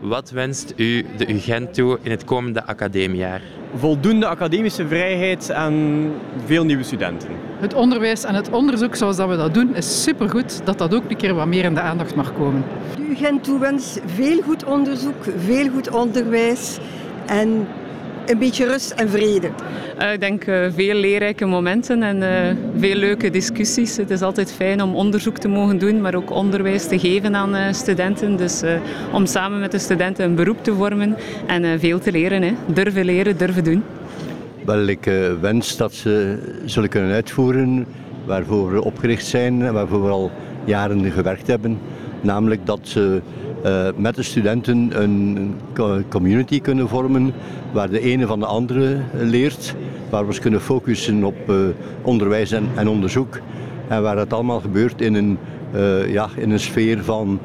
Wat wenst u de UGent toe in het komende academiejaar? Voldoende academische vrijheid en veel nieuwe studenten. Het onderwijs en het onderzoek zoals dat we dat doen is supergoed. Dat ook een keer wat meer in de aandacht mag komen. De UGent toewens veel goed onderzoek, veel goed onderwijs en een beetje rust en vrede. Ik denk veel leerrijke momenten en veel leuke discussies. Het is altijd fijn om onderzoek te mogen doen, maar ook onderwijs te geven aan studenten. Dus om samen met de studenten een beroep te vormen en veel te leren. Hè. Durven leren, durven doen. Wel, ik wens dat ze zullen kunnen uitvoeren waarvoor we opgericht zijn en waarvoor we al jaren gewerkt hebben. Namelijk dat ze met de studenten een community kunnen vormen waar de ene van de andere leert, waar we ons kunnen focussen op onderwijs en onderzoek en waar het allemaal gebeurt in een sfeer van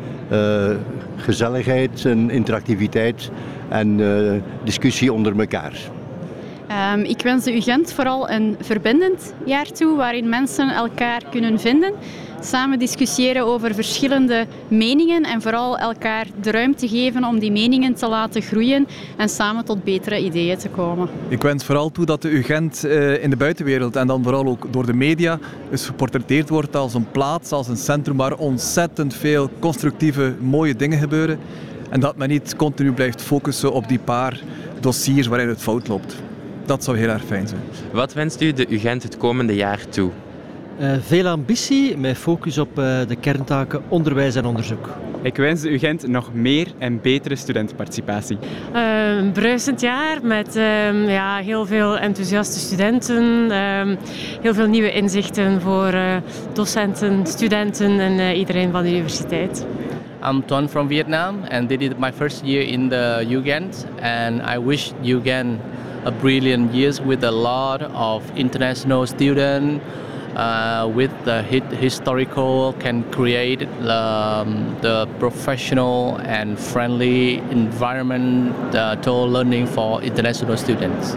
gezelligheid en interactiviteit en discussie onder elkaar. Ik wens de UGent vooral een verbindend jaar toe waarin mensen elkaar kunnen vinden, samen discussiëren over verschillende meningen en vooral elkaar de ruimte geven om die meningen te laten groeien en samen tot betere ideeën te komen. Ik wens vooral toe dat de UGent in de buitenwereld en dan vooral ook door de media dus geportretteerd wordt als een plaats, als een centrum waar ontzettend veel constructieve, mooie dingen gebeuren en dat men niet continu blijft focussen op die paar dossiers waarin het fout loopt. Dat zou heel erg fijn zijn. Wat wenst u de UGent het komende jaar toe? Veel ambitie met focus op de kerntaken onderwijs en onderzoek. Ik wens de UGent nog meer en betere studentenparticipatie. Een bruisend jaar met heel veel enthousiaste studenten, heel veel nieuwe inzichten voor docenten, studenten en iedereen van de universiteit. I'm Tuan from Vietnam and this is my first year in the UGent and I wish UGent a brilliant years with a lot of international students with the historical can create the professional and friendly environment to learning for international students.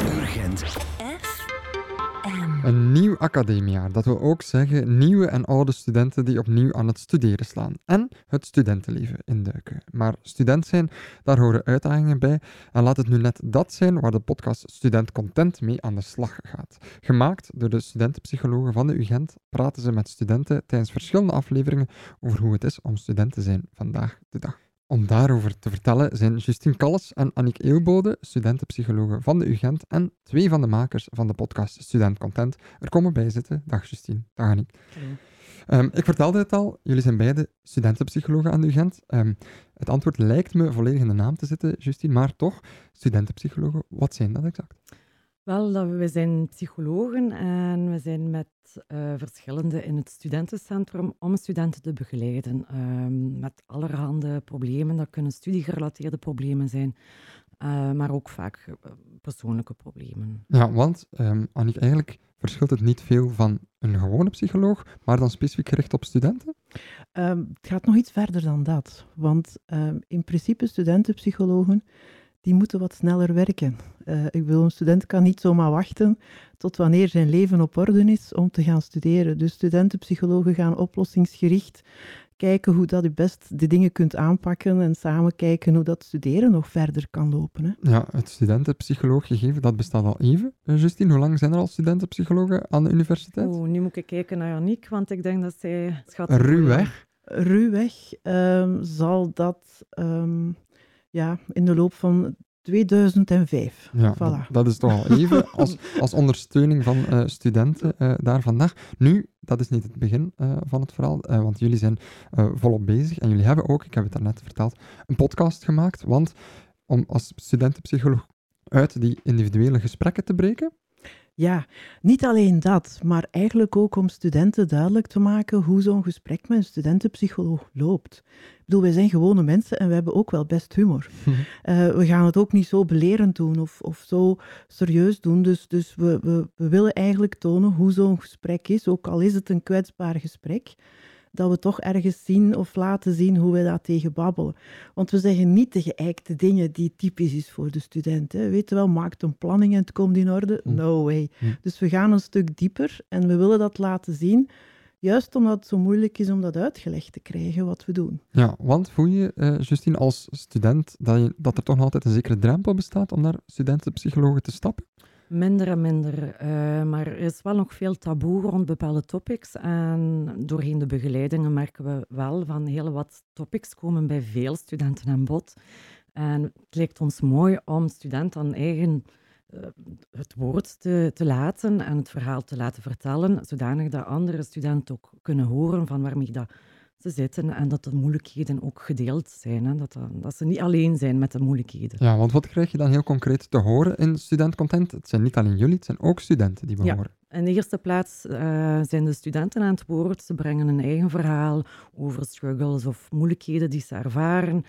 Een nieuw academiejaar, dat wil ook zeggen nieuwe en oude studenten die opnieuw aan het studeren slaan en het studentenleven induiken. Maar student zijn, daar horen uitdagingen bij en laat het nu net dat zijn waar de podcast Student Content mee aan de slag gaat. Gemaakt door de studentenpsychologen van de UGent praten ze met studenten tijdens verschillende afleveringen over hoe het is om student te zijn vandaag de dag. Om daarover te vertellen zijn Justine Kalles en Annick Eeuwbode, studentenpsychologen van de UGent en twee van de makers van de podcast Student Content, er komen bij zitten. Dag Justine, dag Annick. Ik vertelde het al, jullie zijn beide studentenpsychologen aan de UGent. Het antwoord lijkt me volledig in de naam te zitten, Justine, maar toch, studentenpsychologen, wat zijn dat exact? Wel, we zijn psychologen en we zijn met verschillende in het studentencentrum om studenten te begeleiden met allerhande problemen. Dat kunnen studiegerelateerde problemen zijn, maar ook vaak persoonlijke problemen. Ja, want Annick, eigenlijk verschilt het niet veel van een gewone psycholoog, maar dan specifiek gericht op studenten? Het gaat nog iets verder dan dat, want in principe studentenpsychologen die moeten wat sneller werken. Een student kan niet zomaar wachten tot wanneer zijn leven op orde is om te gaan studeren. Dus studentenpsychologen gaan oplossingsgericht kijken hoe dat je best de dingen kunt aanpakken en samen kijken hoe dat studeren nog verder kan lopen. Hè. Ja, het studentenpsycholoog gegeven, dat bestaat al even. Justine, hoe lang zijn er al studentenpsychologen aan de universiteit? Nu moet ik kijken naar Annick, want ik denk dat zij... Ruwweg? Ruwweg zal dat... in de loop van 2005. Ja, voilà. dat is toch al even als ondersteuning van studenten daar vandaag. Nu, dat is niet het begin van het verhaal, want jullie zijn volop bezig en jullie hebben ook, ik heb het daarnet verteld, een podcast gemaakt, want om als studentenpsycholoog uit die individuele gesprekken te breken. Ja, niet alleen dat, maar eigenlijk ook om studenten duidelijk te maken hoe zo'n gesprek met een studentenpsycholoog loopt. Ik bedoel, wij zijn gewone mensen en we hebben ook wel best humor. We gaan het ook niet zo belerend doen of zo serieus doen. Dus we willen eigenlijk tonen hoe zo'n gesprek is, ook al is het een kwetsbaar gesprek, dat we toch ergens zien of laten zien hoe we dat tegen babbelen. Want we zeggen niet de geëikte dingen die typisch is voor de student. Hè. Weet je wel, maakt een planning en het komt in orde? No way. Dus we gaan een stuk dieper en we willen dat laten zien. Juist omdat het zo moeilijk is om dat uitgelegd te krijgen wat we doen. Ja, want voel je, Justine, als student dat er toch nog altijd een zekere drempel bestaat om naar studentenpsychologen te stappen? Minder en minder, maar er is wel nog veel taboe rond bepaalde topics. En doorheen de begeleidingen merken we wel van heel wat topics komen bij veel studenten aan bod. En het lijkt ons mooi om studenten dan eigen het woord te laten en het verhaal te laten vertellen, zodanig dat andere studenten ook kunnen horen van waarmee dat ze zitten en dat de moeilijkheden ook gedeeld zijn. Hè? Dat ze niet alleen zijn met de moeilijkheden. Ja, want wat krijg je dan heel concreet te horen in studentcontent? Het zijn niet alleen jullie, het zijn ook studenten die we horen. In de eerste plaats zijn de studenten aan het woord. Ze brengen een eigen verhaal over struggles of moeilijkheden die ze ervaren.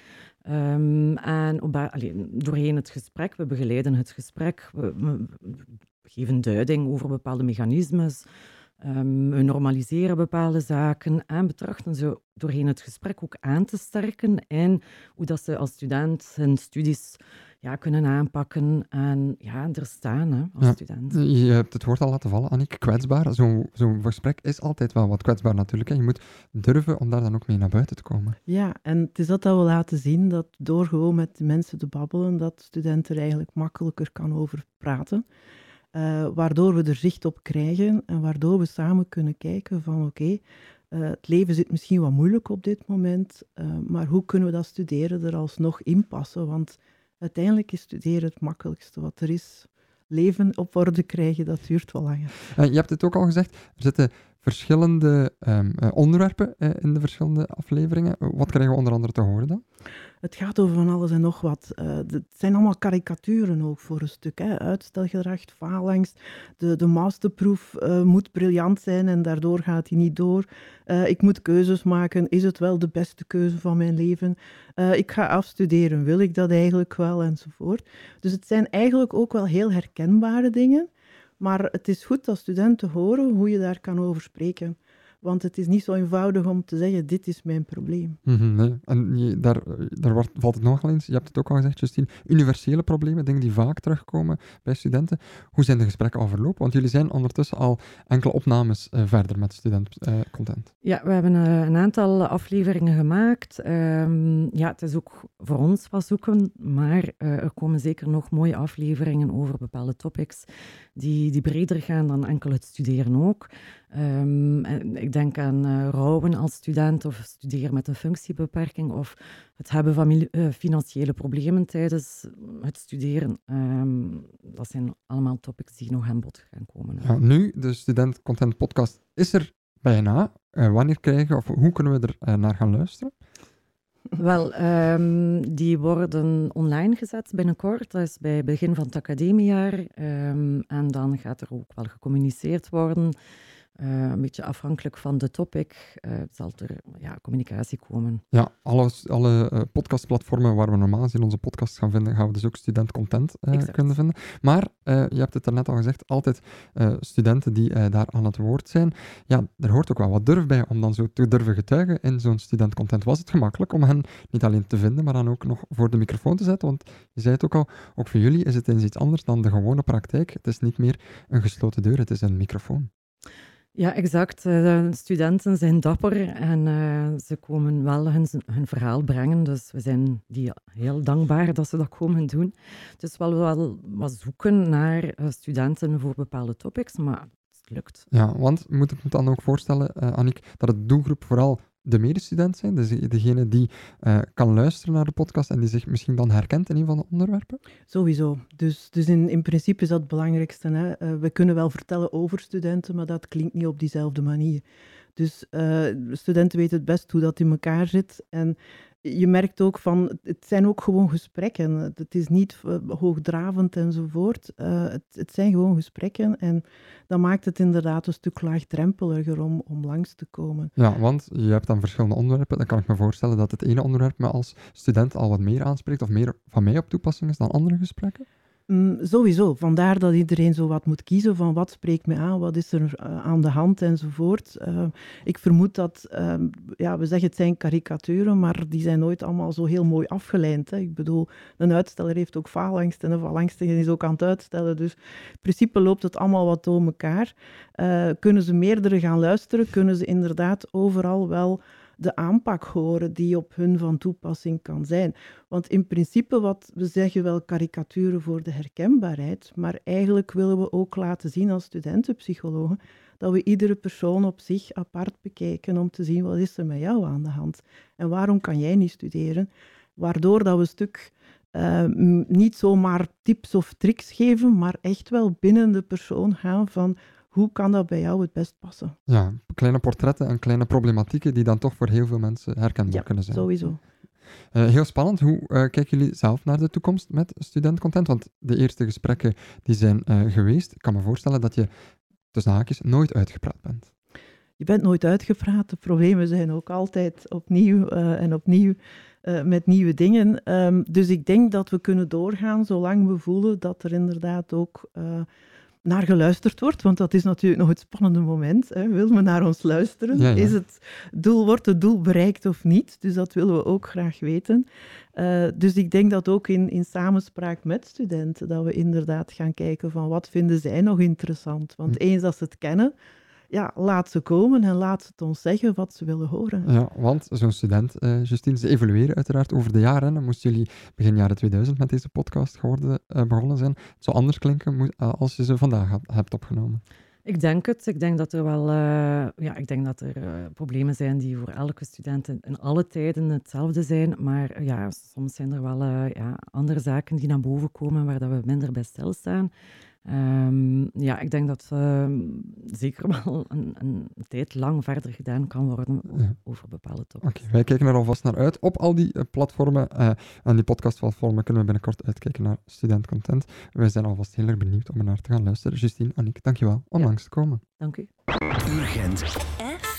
En doorheen het gesprek, we begeleiden het gesprek, we geven duiding over bepaalde mechanismes, we normaliseren bepaalde zaken en betrachten ze doorheen het gesprek ook aan te sterken in hoe dat ze als student hun studies kunnen aanpakken en er staan als student. Je hebt het woord al laten vallen, Annick, kwetsbaar. Zo'n gesprek is altijd wel wat kwetsbaar natuurlijk. En je moet durven om daar dan ook mee naar buiten te komen. Ja, en het is dat we laten zien, dat door gewoon met de mensen te babbelen, dat studenten er eigenlijk makkelijker kan over praten. Waardoor we er zicht op krijgen en waardoor we samen kunnen kijken van oké, het leven zit misschien wat moeilijk op dit moment, maar hoe kunnen we dat studeren er alsnog inpassen? Want uiteindelijk is studeren het makkelijkste wat er is. Leven op orde krijgen, dat duurt wel langer. Je hebt het ook al gezegd, er zitten verschillende onderwerpen in de verschillende afleveringen. Wat krijgen we onder andere te horen dan? Het gaat over van alles en nog wat. Het zijn allemaal karikaturen ook voor een stuk. Hè. Uitstelgedrag, faalangst, de masterproef moet briljant zijn en daardoor gaat hij niet door. Ik moet keuzes maken. Is het wel de beste keuze van mijn leven? Ik ga afstuderen. Wil ik dat eigenlijk wel? Enzovoort. Dus het zijn eigenlijk ook wel heel herkenbare dingen. Maar het is goed dat studenten horen hoe je daar kan over spreken. Want het is niet zo eenvoudig om te zeggen, dit is mijn probleem. Nee, en daar valt het nogal eens. Je hebt het ook al gezegd, Justine. Universele problemen, dingen die vaak terugkomen bij studenten. Hoe zijn de gesprekken al verlopen? Want jullie zijn ondertussen al enkele opnames verder met studentcontent. Ja, we hebben een aantal afleveringen gemaakt. Het is ook voor ons wat zoeken, maar er komen zeker nog mooie afleveringen over bepaalde topics die breder gaan dan enkel het studeren ook. Ik denk aan rouwen als student of studeren met een functiebeperking of het hebben van financiële problemen tijdens het studeren. Dat zijn allemaal topics die nog aan bod gaan komen. Ja, nu, de Student Content Podcast is er bijna. Wanneer krijgen of hoe kunnen we er naar gaan luisteren? Wel, die worden online gezet binnenkort. Dat is bij het begin van het academiejaar. En dan gaat er ook wel gecommuniceerd worden. Een beetje afhankelijk van de topic zal er communicatie komen. Ja, alle podcastplatformen waar we normaal gezien onze podcast gaan vinden, gaan we dus ook studentcontent kunnen vinden. Maar, je hebt het daarnet al gezegd, altijd studenten die daar aan het woord zijn. Ja, er hoort ook wel wat durf bij om dan zo te durven getuigen in zo'n studentcontent. Was het gemakkelijk om hen niet alleen te vinden, maar dan ook nog voor de microfoon te zetten? Want je zei het ook al, ook voor jullie is het eens iets anders dan de gewone praktijk. Het is niet meer een gesloten deur, het is een microfoon. Ja, exact. De studenten zijn dapper en ze komen wel hun verhaal brengen. Dus we zijn die heel dankbaar dat ze dat komen doen. Dus wel wat zoeken naar studenten voor bepaalde topics, maar het lukt. Ja, want moet ik me dan ook voorstellen, Annick, dat het doelgroep vooral de medestudent zijn, dus degene die kan luisteren naar de podcast en die zich misschien dan herkent in een van de onderwerpen? Sowieso. Dus in principe is dat het belangrijkste. Hè? We kunnen wel vertellen over studenten, maar dat klinkt niet op diezelfde manier. Dus studenten weten het best hoe dat in elkaar zit. En je merkt ook van, het zijn ook gewoon gesprekken. Het is niet hoogdravend enzovoort. Het zijn gewoon gesprekken en dat maakt het inderdaad een stuk laagdrempeliger om langs te komen. Ja, want je hebt dan verschillende onderwerpen. Dan kan ik me voorstellen dat het ene onderwerp me als student al wat meer aanspreekt of meer van mij op toepassing is dan andere gesprekken. Sowieso. Vandaar dat iedereen zo wat moet kiezen van wat spreekt mij aan, wat is er aan de hand enzovoort. Ik vermoed dat, we zeggen het zijn karikaturen, maar die zijn nooit allemaal zo heel mooi afgelijnd. Hè. Ik bedoel, een uitsteller heeft ook faalangst en een faalangst is ook aan het uitstellen. Dus in principe loopt het allemaal wat door elkaar. Kunnen ze meerdere gaan luisteren, kunnen ze inderdaad overal wel de aanpak horen die op hun van toepassing kan zijn. Want in principe, we zeggen wel karikaturen voor de herkenbaarheid, maar eigenlijk willen we ook laten zien als studentenpsychologen dat we iedere persoon op zich apart bekijken om te zien wat is er met jou aan de hand en waarom kan jij niet studeren. Waardoor dat we een stuk niet zomaar tips of tricks geven, maar echt wel binnen de persoon gaan van hoe kan dat bij jou het best passen? Ja, kleine portretten en kleine problematieken die dan toch voor heel veel mensen herkenbaar kunnen zijn. Sowieso. Heel spannend. Hoe kijken jullie zelf naar de toekomst met studentcontent? Want de eerste gesprekken die zijn geweest, ik kan me voorstellen dat je tussen haakjes nooit uitgepraat bent. Je bent nooit uitgepraat. De problemen zijn ook altijd opnieuw en opnieuw met nieuwe dingen. Dus ik denk dat we kunnen doorgaan zolang we voelen dat er inderdaad ook naar geluisterd wordt, want dat is natuurlijk nog het spannende moment. Hè. Wil men naar ons luisteren? Ja, ja. Wordt het doel bereikt of niet? Dus dat willen we ook graag weten. Dus ik denk dat ook in samenspraak met studenten, dat we inderdaad gaan kijken van wat vinden zij nog interessant. Want eens dat ze het kennen, laat ze komen en laat ze het ons zeggen wat ze willen horen. Ja, want zo'n student, Justine, ze evolueren uiteraard over de jaren. Dan moesten jullie begin jaren 2000 met deze podcast begonnen zijn. Het zou anders klinken als je ze vandaag hebt opgenomen. Ik denk het. Ik denk dat er wel problemen zijn die voor elke student in alle tijden hetzelfde zijn. Maar soms zijn er wel andere zaken die naar boven komen waar dat we minder bij stilstaan. Ik denk dat zeker wel een tijd lang verder gedaan kan worden over bepaalde topics. Oké, wij kijken er alvast naar uit. Op al die platformen en die podcastplatformen kunnen we binnenkort uitkijken naar studentcontent. Wij zijn alvast heel erg benieuwd om er naar te gaan luisteren. Justine, Annick, dankjewel om langs te komen. Dank u. Urgent.